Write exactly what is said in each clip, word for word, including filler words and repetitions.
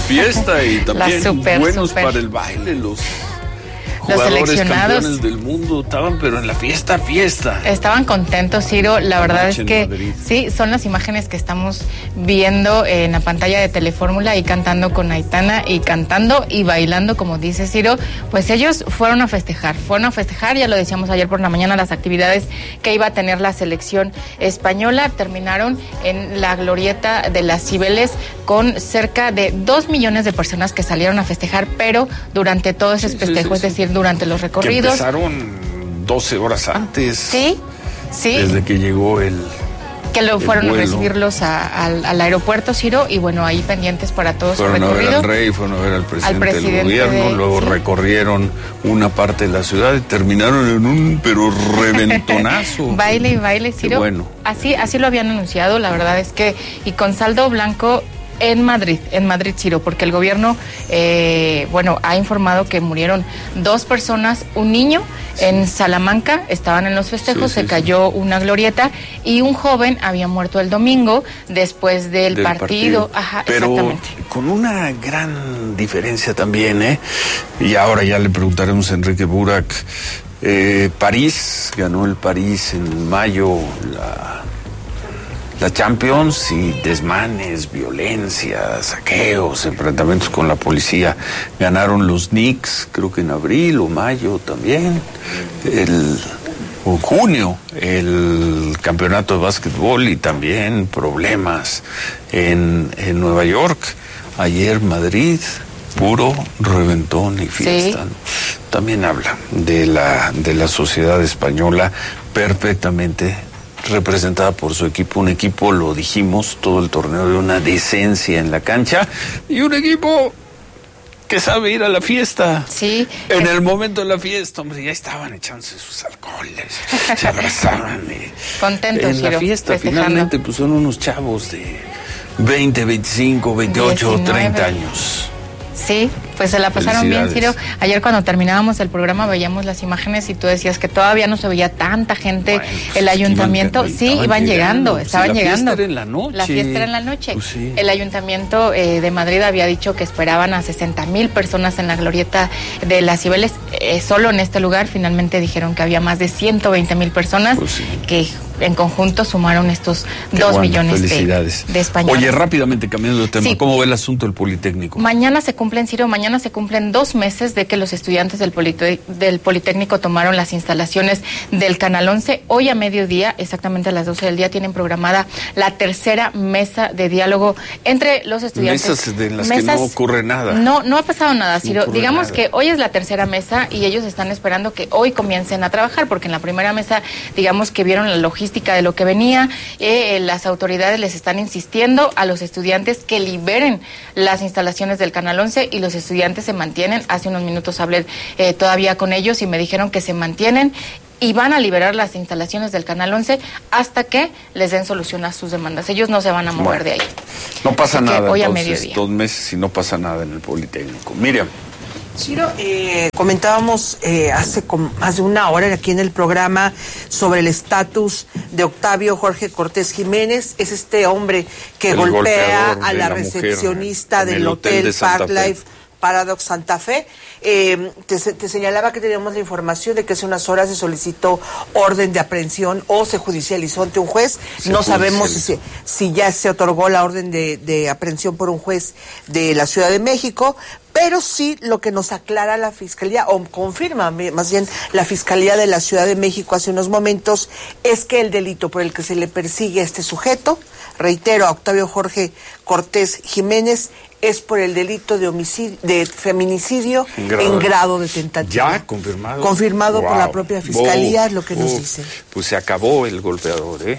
fiesta y también super, buenos super. para el baile, los... Los jugadores seleccionados campeones del mundo estaban, pero en la fiesta, fiesta. Estaban contentos, Ciro. La verdad es que Madrid. Sí, son las imágenes que estamos viendo en la pantalla de Telefórmula y cantando con Aitana y cantando y bailando, como dice Ciro. Pues ellos fueron a festejar, fueron a festejar, ya lo decíamos ayer por la mañana, las actividades que iba a tener la selección española terminaron en la glorieta de las Cibeles con cerca de dos millones de personas que salieron a festejar, pero durante todo ese Sí, festejo, sí, sí, es decir, durante los recorridos. Que empezaron doce horas antes. Sí, sí. Desde que llegó el... Que lo fueron vuelo. a recibirlos a, al, al aeropuerto, Ciro, y bueno, ahí pendientes para todos su Fueron a ver recorrido. al rey, fueron a ver al presidente, Al presidente del gobierno, de- luego sí. recorrieron una parte de la ciudad y terminaron en un, pero reventonazo. Baile y baile, Qué Ciro. bueno. Así, así lo habían anunciado, la verdad es que, y con saldo blanco en Madrid, en Madrid, Ciro, porque el gobierno, eh, bueno, ha informado que murieron dos personas, un niño en Salamanca, estaban en los festejos, Sí, sí, se cayó una glorieta y un joven había muerto el domingo después del, Del partido. Ajá, pero exactamente. con una gran diferencia también, ¿eh? Y ahora ya le preguntaremos a Enrique Burak. Eh, París, ganó el París en mayo la, la Champions y desmanes, violencia, saqueos, enfrentamientos con la policía. Ganaron los Knicks, creo que en abril o mayo también. El... o junio, el campeonato de básquetbol y también problemas en, en Nueva York. Ayer Madrid, puro reventón y fiesta. Sí. También habla de la, de la sociedad española perfectamente representada por su equipo. Un equipo, lo dijimos, todo el torneo de una decencia en la cancha y un equipo que sabe ir a la fiesta. Sí. En el momento de la fiesta, hombre, ya estaban echándose sus alcoholes, se abrazaban. Y Contentos, en la Ciro, fiesta, festejando. finalmente, pues son unos chavos de veinte, veinticinco, veintiocho, diecinueve. treinta años. Sí, pues se la pasaron bien, Ciro. Felicidades. Ayer cuando terminábamos el programa veíamos las imágenes y tú decías que todavía no se veía tanta gente. Bueno, pues el es que ayuntamiento, iban- sí, estaban iban llegando, llegando. estaban Sí, la llegando. fiesta era en la noche. La fiesta era en la noche. Pues sí. El ayuntamiento eh, de Madrid había dicho que esperaban a sesenta mil personas en la glorieta de las Cibeles. Eh, solo en este lugar finalmente dijeron que había más de ciento veinte mil personas Pues sí. que en conjunto sumaron estos Qué dos bueno, millones de, felicidades. de españoles. Oye, rápidamente cambiando de tema, Sí. ¿cómo ve el asunto del Politécnico? Mañana se cumplen, Ciro, mañana se cumplen dos meses de que los estudiantes del, Polite- del Politécnico tomaron las instalaciones del Canal once. Hoy a mediodía, exactamente a las doce del día, tienen programada la tercera mesa de diálogo entre los estudiantes. Mesas de las que no ocurre nada. No, no ha pasado nada, No Ciro. ocurre Digamos nada. que hoy es la tercera mesa y ellos están esperando que hoy comiencen a trabajar, porque en la primera mesa, digamos que vieron la logística de lo que venía. Eh, las autoridades les están insistiendo a los estudiantes que liberen las instalaciones del Canal once y los estudiantes se mantienen. Hace unos minutos hablé eh, todavía con ellos y me dijeron que se mantienen y van a liberar las instalaciones del Canal once hasta que les den solución a sus demandas. Ellos no se van a mover Bueno, de ahí. No pasa Así que nada, hoy a entonces, mediodía. dos meses y no pasa nada en el Politécnico. Miriam. Ciro, eh, comentábamos eh, hace como más de una hora aquí en el programa sobre el estatus de Octavio Jorge Cortés Jiménez. Es este hombre que El golpea golpeador a de la, la mujer recepcionista en del el hotel Hotel de Santa Park Fe. Life Paradox Santa Fe. Eh, te, te señalaba que teníamos la información de que hace unas horas se solicitó orden de aprehensión o se judicializó ante un juez. Se no sabemos judicializó. si, si ya se otorgó la orden de, de aprehensión por un juez de la Ciudad de México, pero sí lo que nos aclara la Fiscalía, o confirma más bien la Fiscalía de la Ciudad de México hace unos momentos, es que el delito por el que se le persigue a este sujeto, reitero, a Octavio Jorge Cortés Jiménez, es por el delito de homicidio, de feminicidio En grado, en grado de tentativa. ¿Ya confirmado? Confirmado por Wow. la propia Fiscalía, Uf, es lo que nos uf. dicen. Pues se acabó el golpeador, ¿eh?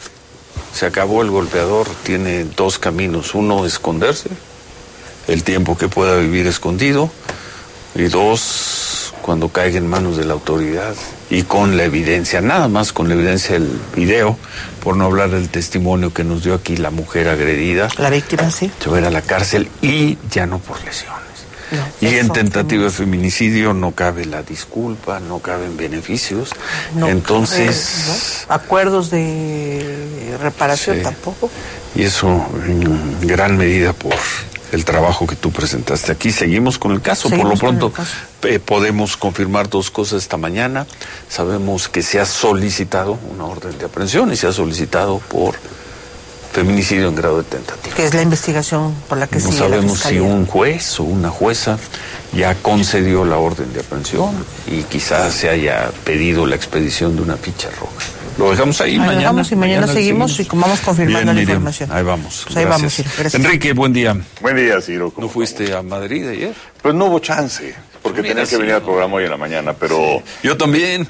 Se acabó el golpeador. Tiene dos caminos. Uno, esconderse, el tiempo que pueda vivir escondido. Y dos, cuando caiga en manos de la autoridad. Y con la evidencia, nada más con la evidencia del video, por no hablar del testimonio que nos dio aquí la mujer agredida. La víctima, sí. Se va a ir a la cárcel y ya no por lesiones. No, y en eso, tentativa de feminicidio no cabe la disculpa, no caben beneficios. No, Entonces, ¿no? Acuerdos de reparación Sí. tampoco. y eso en gran medida por el trabajo que tú presentaste aquí. Seguimos con el caso. Seguimos Por lo con pronto, el eh, podemos confirmar dos cosas esta mañana. Sabemos que se ha solicitado una orden de aprehensión y se ha solicitado por feminicidio en grado de tentativa. Que es la investigación por la que No sigue sabemos la si fiscalía. un juez o una jueza ya concedió la orden de aprehensión y quizás se haya pedido la expedición de una ficha roja. Lo dejamos ahí, ahí mañana. Dejamos y mañana, mañana seguimos, seguimos y vamos confirmando Bien, la Miriam, información. Ahí vamos. Pues ahí vamos, Ciro. Gracias. Enrique, buen día. Buen día, Ciro. ¿No fuiste a Madrid ayer? Pues no hubo chance, porque Mira, tenía que sí, venir al no. programa hoy en la mañana, pero... Yo también.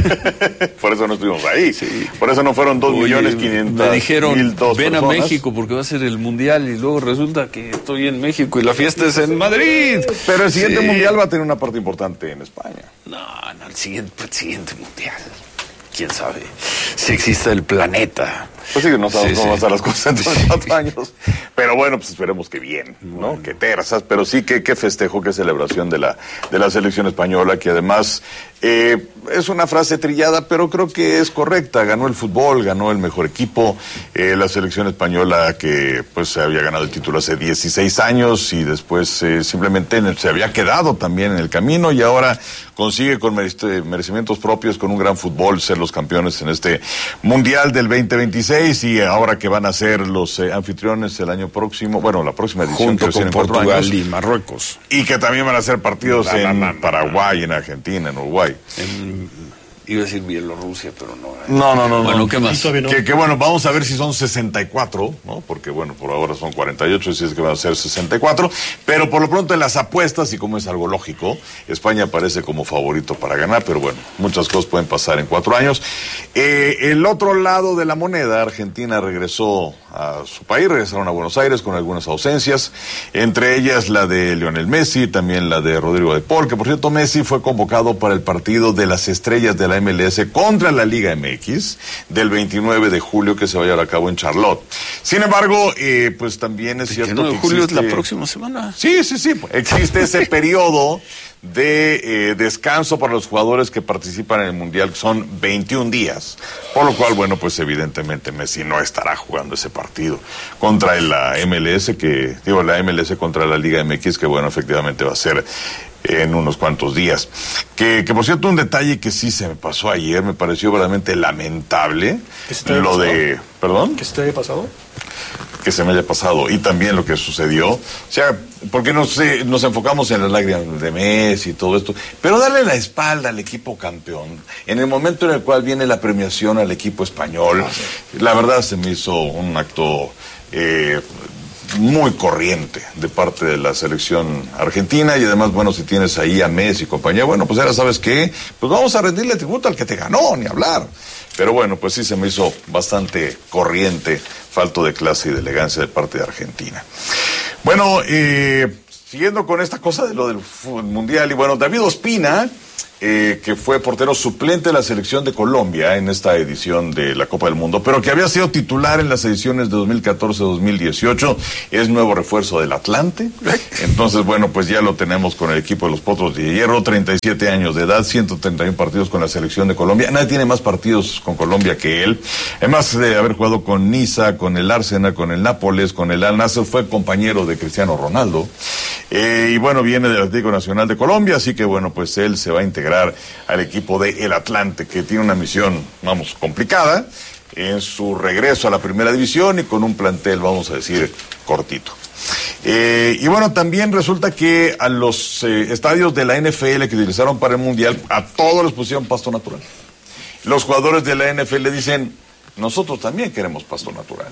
Por eso no estuvimos ahí. Sí. Por eso no fueron dos Oye, millones quinientas me dijeron, mil dos ven personas. a México porque va a ser el Mundial y luego resulta que estoy en México y la fiesta es en Madrid. Pero el siguiente Sí. Mundial va a tener una parte importante en España. No, no, el siguiente, el siguiente Mundial. ¿Quién sabe? Si existe el planeta. Pues sí, que no sabemos Sí, cómo sí. van a estar las cosas dentro de cuatro años. Pero bueno, pues esperemos que bien, ¿no? Bueno. Que terzas, pero sí que, que festejo, que celebración de la, de la selección española, que además eh, es una frase trillada, pero creo que es correcta. Ganó el fútbol, ganó el mejor equipo. Eh, la selección española que pues se había ganado el título hace dieciséis años y después eh, simplemente en el- se había quedado también en el camino y ahora consigue con merec- merecimientos propios, con un gran fútbol, ser los campeones en este Mundial del veinte veintiséis y ahora que van a ser los eh, anfitriones el año próximo, bueno, la próxima edición Junto que con en cuatro Portugal años, y Marruecos. y que también van a ser partidos No, no, en no, no, no. Paraguay, en Argentina, en Uruguay. En- iba a decir Bielorrusia, pero no. ¿eh? No, no, no. Bueno, no. ¿qué más? Todavía no. Que, que bueno, vamos a ver si son sesenta y cuatro, ¿no? Porque bueno, por ahora son cuarenta y ocho, si es que van a ser sesenta y cuatro. Pero por lo pronto en las apuestas, y como es algo lógico, España aparece como favorito para ganar, pero bueno, muchas cosas pueden pasar en cuatro años. Eh, el otro lado de la moneda, Argentina regresó a su país, regresaron a Buenos Aires con algunas ausencias, entre ellas la de Lionel Messi, también la de Rodrigo de Paul, que por cierto Messi fue convocado para el partido de las estrellas de la M L S contra la Liga M X del veintinueve de julio que se va a llevar a cabo en Charlotte. Sin embargo, eh, pues también es cierto veintinueve de que julio es la existe- próxima semana. Sí, sí, sí. Existe ese periodo de eh, descanso para los jugadores que participan en el Mundial, que son veintiún días. Por lo cual, bueno, pues evidentemente Messi no estará jugando ese partido contra la M L S, que, digo, la M L S contra la Liga M X, que bueno, efectivamente va a ser en unos cuantos días. Que, que por cierto, un detalle que sí se me pasó ayer, me pareció verdaderamente lamentable. ¿Que se te haya Lo pasado? de... ¿Perdón? ¿Qué se te haya pasado? Que se me haya pasado y también lo que sucedió, o sea, porque nos, eh, nos enfocamos en las lágrimas de Messi y todo esto, pero darle la espalda al equipo campeón en el momento en el cual viene la premiación al equipo español, la verdad se me hizo un acto eh, muy corriente de parte de la selección argentina y además, bueno, si tienes ahí a Messi y compañía, bueno, pues ahora sabes qué, pues vamos a rendirle tributo al que te ganó, ni hablar. Pero bueno, pues sí se me hizo bastante corriente, falto de clase y de elegancia de parte de Argentina. Bueno, eh, siguiendo con esta cosa de lo del fútbol mundial, y bueno, David Ospina, eh, que fue portero suplente de la selección de Colombia en esta edición de la Copa del Mundo, pero que había sido titular en las ediciones de dos mil catorce dos mil dieciocho, es nuevo refuerzo del Atlante. Entonces, bueno, pues ya lo tenemos con el equipo de los Potros de Hierro, treinta y siete años de edad, ciento treinta y uno partidos con la selección de Colombia. Nadie tiene más partidos con Colombia que él. Además de haber jugado con Niza, con el Arsenal, con el Nápoles, con el Al Nassr, fue compañero de Cristiano Ronaldo. Eh, y bueno, viene del Atlético Nacional de Colombia, así que bueno, pues él se va a integrar al equipo de El Atlante, que tiene una misión, vamos, complicada en su regreso a la primera división y con un plantel, vamos a decir, cortito. Eh, y bueno, también resulta que a los eh, estadios de la N F L que utilizaron para el Mundial, a todos les pusieron pasto natural. Los jugadores de la N F L dicen, nosotros también queremos pasto natural.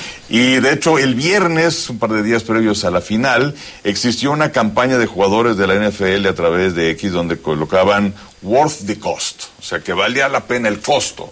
Y de hecho, el viernes, un par de días previos a la final, existió una campaña de jugadores de la N F L a través de X donde colocaban worth the cost, o sea, que valía la pena el costo.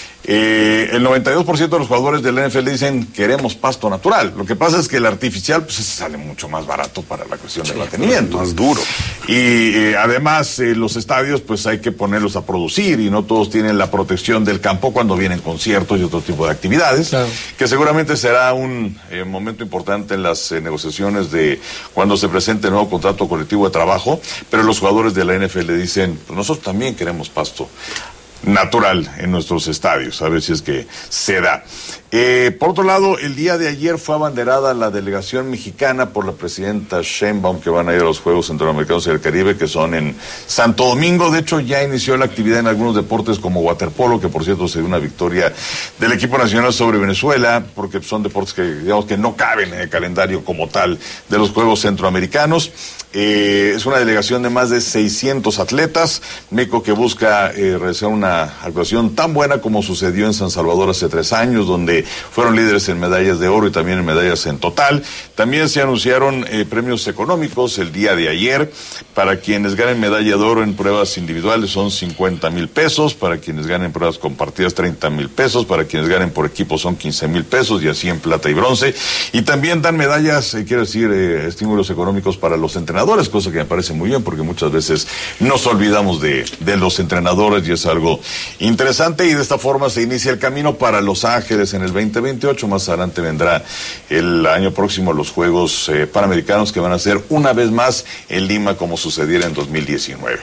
Eh, el noventa y dos por ciento de los jugadores de la N F L dicen queremos pasto natural. Lo que pasa es que el artificial pues sale mucho más barato para la cuestión del mantenimiento. Más duro. Y eh, además eh, los estadios pues hay que ponerlos a producir y no todos tienen la protección del campo cuando vienen conciertos y otro tipo de actividades. Claro. Que seguramente será un eh, momento importante en las eh, negociaciones de cuando se presente el nuevo contrato colectivo de trabajo, pero los jugadores de la N F L dicen, pues nosotros también queremos pasto natural en nuestros estadios, a ver si es que se da. Eh, por otro lado, el día de ayer fue abanderada la delegación mexicana por la presidenta Sheinbaum, que van a ir a los Juegos Centroamericanos y del Caribe, que son en Santo Domingo. De hecho, ya inició la actividad en algunos deportes como waterpolo, que por cierto se dio una victoria del equipo nacional sobre Venezuela, porque son deportes que, digamos, que no caben en el calendario como tal de los Juegos Centroamericanos. Eh, es una delegación de más de seiscientos atletas, México que busca eh, realizar una actuación tan buena como sucedió en San Salvador hace tres años, donde fueron líderes en medallas de oro y también en medallas en total. También se anunciaron eh, premios económicos el día de ayer. Para quienes ganen medalla de oro en pruebas individuales son cincuenta mil pesos, para quienes ganen pruebas compartidas treinta mil pesos, para quienes ganen por equipo son quince mil pesos y así en plata y bronce. Y también dan medallas, eh, quiero decir, eh, estímulos económicos para los entrenadores, cosa que me parece muy bien porque muchas veces nos olvidamos de, de los entrenadores y es algo interesante. Y de esta forma se inicia el camino para Los Ángeles en el veinte veintiocho. Más adelante vendrá el año próximo los Juegos eh, Panamericanos, que van a ser una vez más en Lima como sucediera en dos mil diecinueve.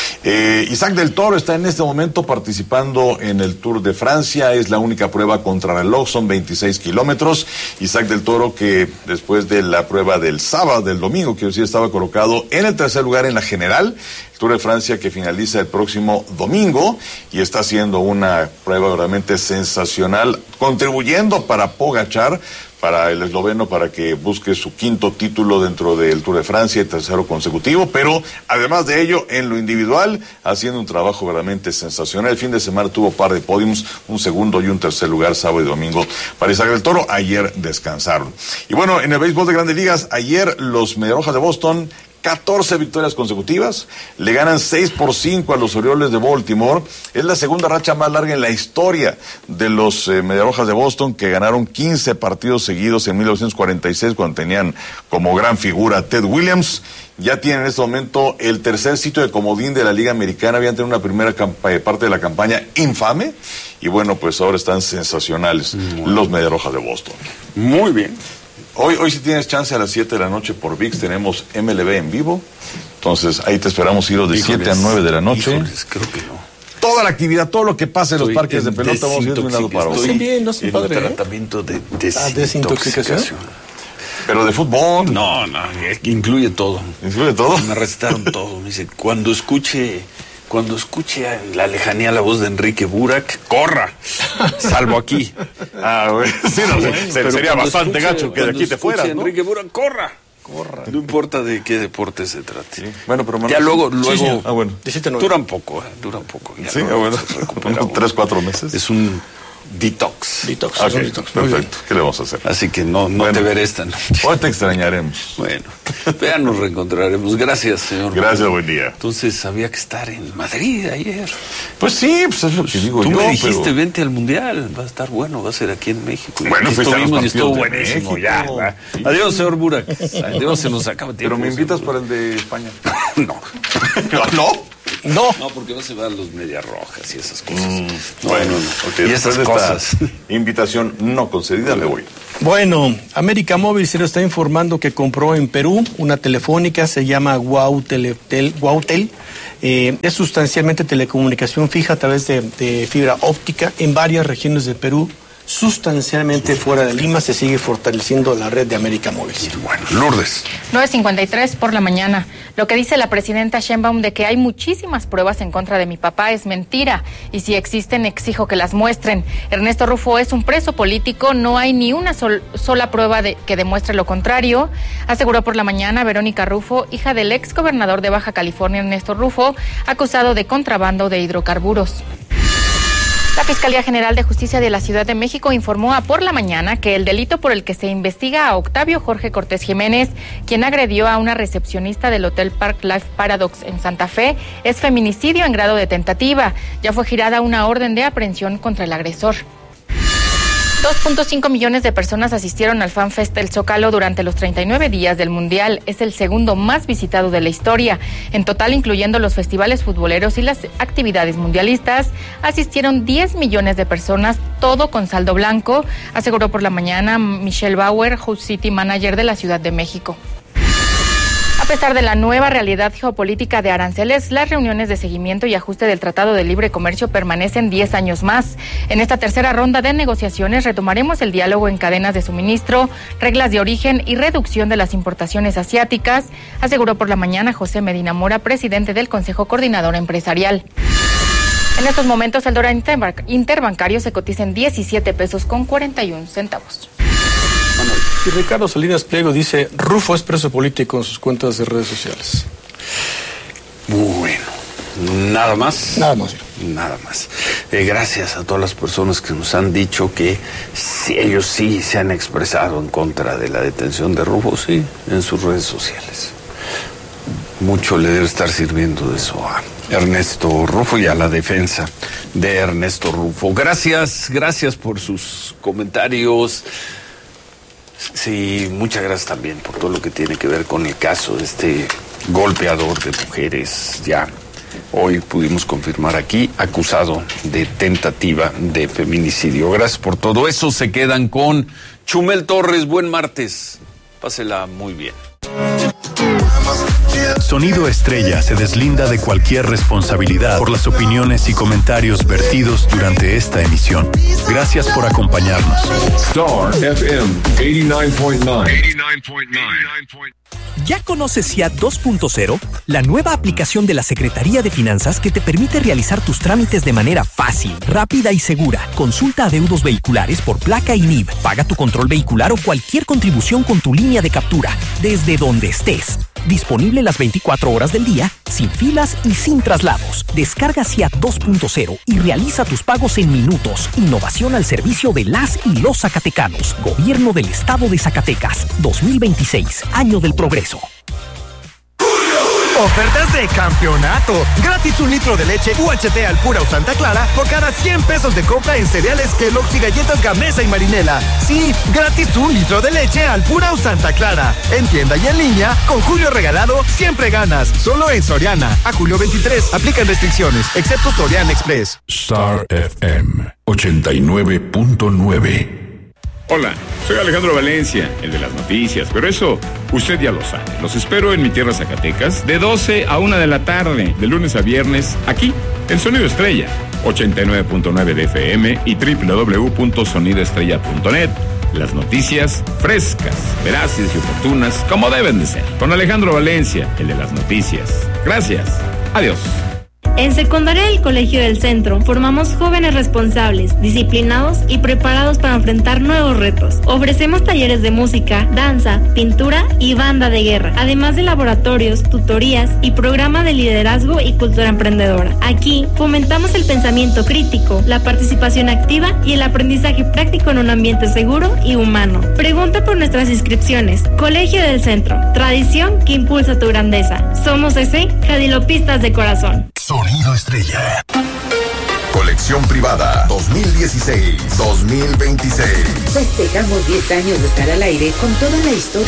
Eh, Isaac del Toro está en este momento participando en el Tour de Francia. Es la única prueba contrarreloj, son veintiséis kilómetros. Isaac del Toro, que después de la prueba del sábado, del domingo, quiero decir, estaba colocado en el tercer lugar en la general, el Tour de Francia que finaliza el próximo domingo, y está haciendo una prueba realmente sensacional, contribuyendo para Pogačar, para el esloveno, para que busque su quinto título dentro del Tour de Francia y tercero consecutivo, pero además de ello, en lo individual, haciendo un trabajo verdaderamente sensacional. El fin de semana tuvo par de podiums, un segundo y un tercer lugar, sábado y domingo para Isaac del Toro. Ayer descansaron. Y bueno, en el béisbol de Grandes Ligas, ayer los Mediarrojas de Boston, catorce victorias consecutivas, le ganan seis por cinco a los Orioles de Baltimore. Es la segunda racha más larga en la historia de los eh, Mediarrojas de Boston, que ganaron quince partidos seguidos en mil novecientos cuarenta y seis, cuando tenían como gran figura a Ted Williams. Ya tienen en este momento el tercer sitio de comodín de la Liga Americana. Habían tenido una primera campa- parte de la campaña infame, y bueno, pues ahora están sensacionales los Mediarrojas de Boston. Muy bien. Hoy, hoy si tienes chance a las siete de la noche por V I X tenemos M L B en vivo. Entonces ahí te esperamos, ir de siete a nueve de la noche. Híjoles, creo que no. Toda la actividad, todo lo que pase en los parques de pelota, vamos a ir de un lado para otro. Estoy bien, no es en padre, un ¿eh? tratamiento de Ah, desintoxicación. desintoxicación. Pero de fútbol. No, no, incluye todo. ¿Incluye todo? Me recetaron todo. Me dice, cuando escuche, cuando escuche en la lejanía la voz de Enrique Burak, corra, salvo aquí. Ah, güey. Sí, no, Bueno, se- pero sería cuando bastante escuche- gacho que de cuando aquí te escuche fueras, ¿no? Enrique Burak, corra. Corra. No importa de qué deporte se trate. Sí. Bueno, pero ya luego, luego Sí, sí. Ah, bueno. De siete a nueve. dura un poco, eh, dura un poco. Ya Sí, luego ah, bueno. se recupera Unos uno. tres, cuatro meses. Es un detox. Detox. Ok, es un detox. Muy bien. perfecto. ¿Qué le vamos a hacer? Así que no, no Bueno. te veré esta noche. Hoy te extrañaremos. Bueno, ya nos reencontraremos. Gracias, señor. Gracias, buen día. Entonces había que estar en Madrid ayer. Pues sí, pues es lo que digo Tú yo. me dijiste, pero... vente al Mundial, va a estar bueno, va a ser aquí en México. Y Bueno, aquí fuiste a los estuvimos y estuvo partidos de buenísimo. México. Ya, va. Sí. Adiós, señor Burak. Adiós, se nos acaba el tiempo. Pero me invitas señor para el de España. Burak. No. ¿No? No. No, porque no se van los medias rojas y esas cosas. Mm, no, bueno, no, no. ok, Y después esas de esta cosas. invitación no concedida, me voy. Bueno, América Móvil se lo está informando que compró en Perú una telefónica, se llama Guautel. Guautel. Eh, es sustancialmente telecomunicación fija a través de, de fibra óptica en varias regiones de Perú. Sustancialmente fuera de Lima se sigue fortaleciendo la red de América Móvil. Bueno, Lourdes. nueve cincuenta y tres por la mañana. Lo que dice la presidenta Sheinbaum de que hay muchísimas pruebas en contra de mi papá es mentira. Y si existen, exijo que las muestren. Ernesto Rufo es un preso político. No hay ni una sol, sola prueba de, que demuestre lo contrario. Aseguró por la mañana Verónica Rufo, hija del ex gobernador de Baja California, Ernesto Rufo, acusado de contrabando de hidrocarburos. La Fiscalía General de Justicia de la Ciudad de México informó a por la mañana que el delito por el que se investiga a Octavio Jorge Cortés Jiménez, quien agredió a una recepcionista del Hotel Park Life Paradox en Santa Fe, es feminicidio en grado de tentativa. Ya fue girada una orden de aprehensión contra el agresor. dos punto cinco millones de personas asistieron al FanFest del Zócalo durante los treinta y nueve días del Mundial. Es el segundo más visitado de la historia. En total, incluyendo los festivales futboleros y las actividades mundialistas, asistieron diez millones de personas, todo con saldo blanco, aseguró por la mañana Michelle Bauer, Host City Manager de la Ciudad de México. A pesar de la nueva realidad geopolítica de aranceles, las reuniones de seguimiento y ajuste del Tratado de Libre Comercio permanecen diez años más. En esta tercera ronda de negociaciones retomaremos el diálogo en cadenas de suministro, reglas de origen y reducción de las importaciones asiáticas, aseguró por la mañana José Medina Mora, presidente del Consejo Coordinador Empresarial. En estos momentos el dólar interbancario se cotiza en diecisiete pesos con cuarenta y un centavos. Y Ricardo Salinas Pliego dice, Rufo es preso político en sus cuentas de redes sociales. Bueno, nada más. Nada más. Nada más. Eh, gracias a todas las personas que nos han dicho que sí, ellos sí se han expresado en contra de la detención de Rufo, sí, en sus redes sociales. Mucho le debe estar sirviendo de eso a Ernesto Rufo y a la defensa de Ernesto Rufo. Gracias, gracias por sus comentarios. Sí, muchas gracias también por todo lo que tiene que ver con el caso de este golpeador de mujeres. Ya hoy pudimos confirmar aquí, acusado de tentativa de feminicidio. Gracias por todo eso. Se quedan con Chumel Torres. Buen martes. Pásela muy bien. Sonido Estrella se deslinda de cualquier responsabilidad por las opiniones y comentarios vertidos durante esta emisión. Gracias por acompañarnos. Star F M ochenta y nueve punto nueve. ¿Ya conoces SIAT dos punto cero? La nueva aplicación de la Secretaría de Finanzas que te permite realizar tus trámites de manera fácil, rápida y segura. Consulta adeudos vehiculares por placa y N I B. Paga tu control vehicular o cualquier contribución con tu línea de captura, desde donde estés. Disponible las veinticuatro horas del día, sin filas y sin traslados. Descarga SIAT dos punto cero y realiza tus pagos en minutos. Innovación al servicio de las y los zacatecanos. Gobierno del Estado de Zacatecas. dos mil veintiséis, año del progreso. Ofertas de campeonato. Gratis un litro de leche U H T Alpura o Santa Clara por cada cien pesos de compra en cereales Kellogg's y galletas Gamesa y Marinela. Sí, gratis un litro de leche Alpura o Santa Clara. En tienda y en línea, con Julio Regalado, siempre ganas. Solo en Soriana. A julio veintitrés. Aplican restricciones, excepto Soriana Express. Star F M ochenta y nueve punto nueve. Hola, soy Alejandro Valencia, el de las noticias, pero eso usted ya lo sabe. Los espero en mi tierra Zacatecas de doce a una de la tarde, de lunes a viernes, aquí, en Sonido Estrella, ochenta y nueve punto nueve de F M y doble u doble u doble u punto sonido estrella punto net. Las noticias frescas, veraces y oportunas, como deben de ser. Con Alejandro Valencia, el de las noticias. Gracias. Adiós. En Secundaria del Colegio del Centro formamos jóvenes responsables, disciplinados y preparados para enfrentar nuevos retos. Ofrecemos talleres de música, danza, pintura y banda de guerra, además de laboratorios, tutorías y programa de liderazgo y cultura emprendedora. Aquí fomentamos el pensamiento crítico, la participación activa y el aprendizaje práctico en un ambiente seguro y humano. Pregunta por nuestras inscripciones. Colegio del Centro, tradición que impulsa tu grandeza. Somos ese Jadilopistas de corazón. Sonido Estrella. Colección privada dos mil dieciséis dos mil veintiséis. Festejamos diez años de estar al aire con toda la historia